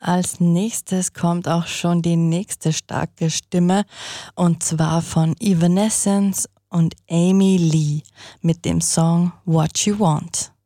als nächstes kommt auch schon die nächste starke Stimme und zwar von Evanescence und Amy Lee mit dem Song What You Want.